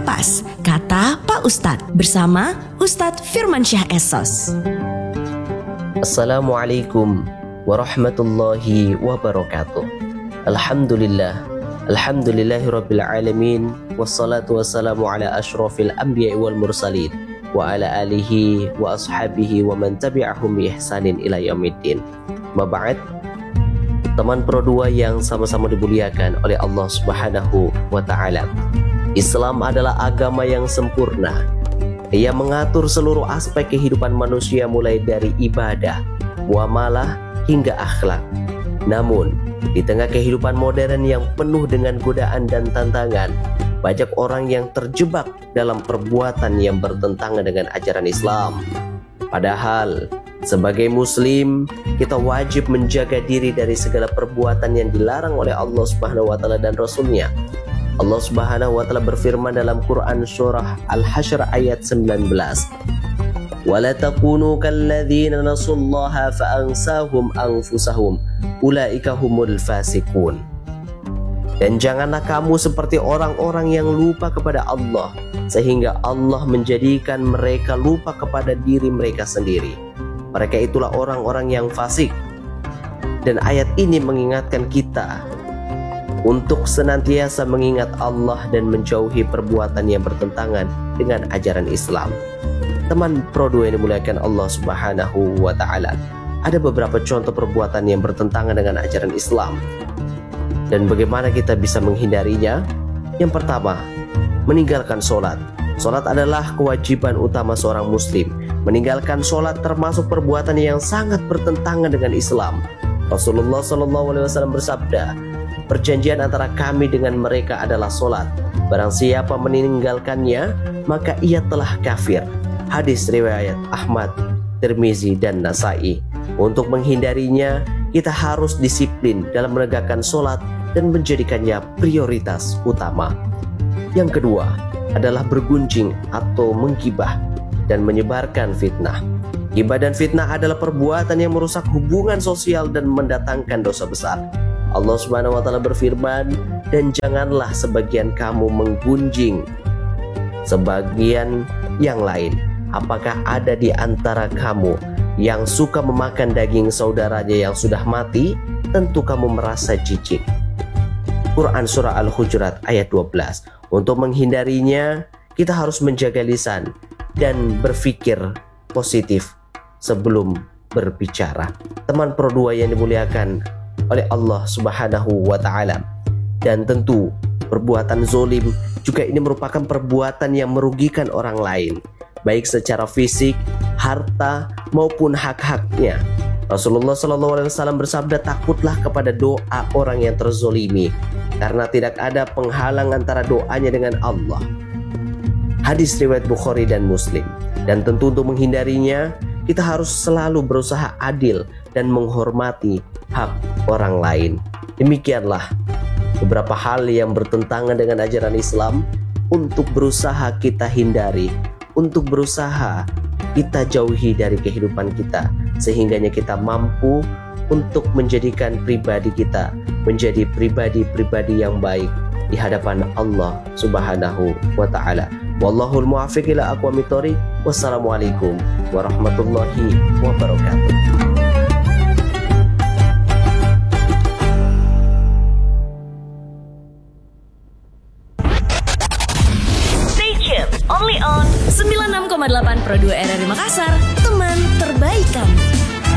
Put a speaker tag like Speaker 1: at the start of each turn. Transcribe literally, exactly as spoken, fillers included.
Speaker 1: Pas, kata Pak Ustadz bersama Ustadz Firmansyah Esos.
Speaker 2: Assalamualaikum warahmatullahi wabarakatuh. Alhamdulillah, alhamdulillahi rabbil alamin, wassalatu wassalamu ala ashrafil anbiya wal mursalin wa ala alihi wa ashabihi wa man tabi'ahum bi ihsanin ila yaumiddin. Maba'ad, teman Pro dua yang sama-sama dimuliakan oleh Allah Subhanahu wa taala. Islam adalah agama yang sempurna. Ia mengatur seluruh aspek kehidupan manusia mulai dari ibadah, muamalah hingga akhlak. Namun, di tengah kehidupan modern yang penuh dengan godaan dan tantangan, banyak orang yang terjebak dalam perbuatan yang bertentangan dengan ajaran Islam. Padahal, sebagai muslim, kita wajib menjaga diri dari segala perbuatan yang dilarang oleh Allah Subhanahu wa taala dan Rasul-Nya. Allah Subhanahu wa taala berfirman dalam Quran surah Al-Hasyr ayat sembilan belas. وَلَا تَكُونُوا كَالَّذِينَ نَسُوا اللَّهَ فَأَنْسَاهُمْ أَنفُسَهُمْ أُولَئِكَ هُمُ الْفَاسِقُونَ. Dan janganlah kamu seperti orang-orang yang lupa kepada Allah, sehingga Allah menjadikan mereka lupa kepada diri mereka sendiri. Mereka itulah orang-orang yang fasik. Dan ayat ini mengingatkan kita untuk senantiasa mengingat Allah dan menjauhi perbuatan yang bertentangan dengan ajaran Islam. Teman Pro dua yang dimuliakan Allah Subhanahu wa taala, ada beberapa contoh perbuatan yang bertentangan dengan ajaran Islam. Dan bagaimana kita bisa menghindarinya? Yang pertama, meninggalkan sholat. Sholat adalah kewajiban utama seorang muslim. Meninggalkan sholat termasuk perbuatan yang sangat bertentangan dengan Islam. Rasulullah shallallahu alaihi wasallam bersabda, perjanjian antara kami dengan mereka adalah sholat. Barang siapa meninggalkannya, maka ia telah kafir. Hadis riwayat Ahmad, Tirmizi, dan Nasai. Untuk menghindarinya, kita harus disiplin dalam menegakkan sholat dan menjadikannya prioritas utama. Yang kedua adalah bergunjing atau menggibah dan menyebarkan fitnah. Gibah dan fitnah adalah perbuatan yang merusak hubungan sosial dan mendatangkan dosa besar. Allah Subhanahu wa taala berfirman, dan janganlah sebagian kamu menggunjing sebagian yang lain. Apakah ada di antara kamu yang suka memakan daging saudaranya yang sudah mati? Tentu kamu merasa jijik. Quran surah Al-Hujurat ayat dua belas. Untuk menghindarinya, kita harus menjaga lisan dan berpikir positif sebelum berbicara. Teman Pro dua yang dimuliakan oleh Allah Subhanahu wa taala. Dan tentu perbuatan zolim juga ini merupakan perbuatan yang merugikan orang lain, baik secara fisik, harta, maupun hak-haknya. Rasulullah shallallahu alaihi wasallam bersabda, takutlah kepada doa orang yang terzolimi, karena tidak ada penghalang antara doanya dengan Allah. Hadis riwayat Bukhari dan Muslim. Dan tentu untuk menghindarinya, kita harus selalu berusaha adil dan menghormati hak orang lain. Demikianlah beberapa hal yang bertentangan dengan ajaran Islam untuk berusaha kita hindari, untuk berusaha kita jauhi dari kehidupan kita, sehingganya kita mampu untuk menjadikan pribadi kita menjadi pribadi-pribadi yang baik di hadapan Allah Subhanahu wa taala. Wallahul muwaffiq ila aqwamit thoriq. Wassalamualaikum warahmatullahi wabarakatuh.
Speaker 1: Only on sembilan puluh enam koma delapan Pro dua R R I Makassar, teman terbaik kamu.